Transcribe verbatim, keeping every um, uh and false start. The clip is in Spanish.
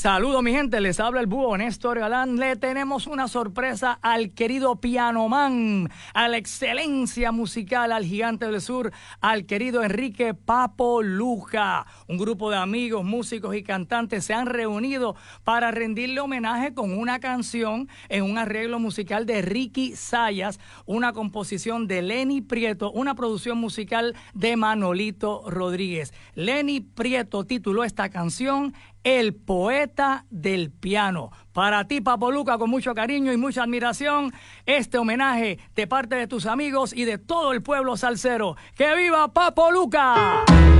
Saludos mi gente, les habla el búho Néstor Galán. Le tenemos una sorpresa al querido pianoman, a la excelencia musical, al gigante del sur, al querido Enrique Papo Luca. Un grupo de amigos, músicos y cantantes se han reunido para rendirle homenaje con una canción en un arreglo musical de Ricky Sayas, una composición de Lenny Prieto, una producción musical de Manolito Rodríguez. Lenny Prieto tituló esta canción El Poeta del Piano. Para ti, Papo Luca, con mucho cariño y mucha admiración, este homenaje de parte de tus amigos y de todo el pueblo salsero. ¡Que viva Papo Luca!